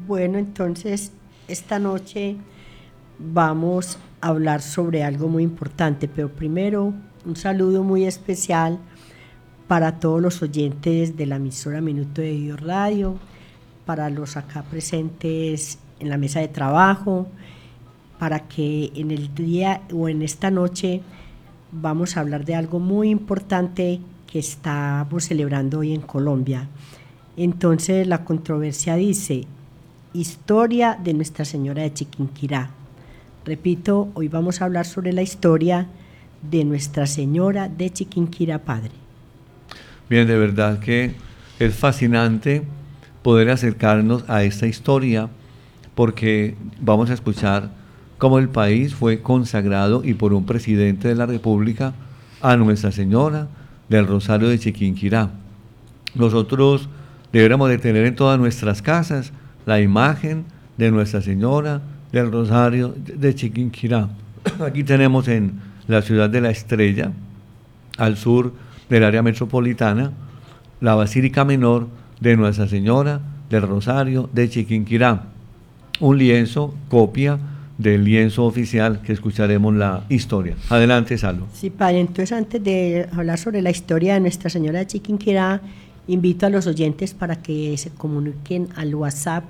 Bueno, entonces esta noche vamos a hablar sobre algo muy importante, pero primero un saludo muy especial para todos los oyentes de la emisora Minuto de Dios Radio, para los acá presentes en la mesa de trabajo, para que en el día o en esta noche vamos a hablar de algo muy importante que estamos celebrando hoy en Colombia. Entonces la controversia dice: historia de Nuestra Señora de Chiquinquirá. Repito, hoy vamos a hablar sobre la historia de Nuestra Señora de Chiquinquirá, Padre. Bien, de verdad que es fascinante poder acercarnos a esta historia porque vamos a escuchar cómo el país fue consagrado y por un presidente de la República a Nuestra Señora del Rosario de Chiquinquirá. Nosotros deberíamos de tener en todas nuestras casas la imagen de Nuestra Señora del Rosario de Chiquinquirá. Aquí tenemos en la ciudad de La Estrella, al sur del área metropolitana, la Basílica Menor de Nuestra Señora del Rosario de Chiquinquirá. Un lienzo, copia del lienzo oficial que escucharemos la historia. Adelante, Salo. Sí, Padre, entonces antes de hablar sobre la historia de Nuestra Señora de Chiquinquirá, invito a los oyentes para que se comuniquen al WhatsApp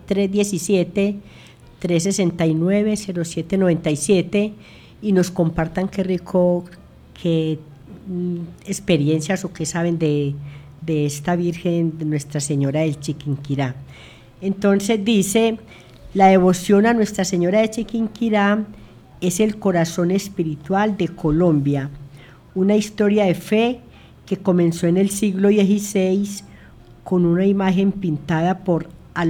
317-369-0797 y nos compartan qué rico, qué experiencias o qué saben de esta Virgen, de Nuestra Señora del Chiquinquirá. Entonces dice: la devoción a Nuestra Señora de Chiquinquirá es el corazón espiritual de Colombia, una historia de fe que comenzó en el siglo XVI con una imagen pintada por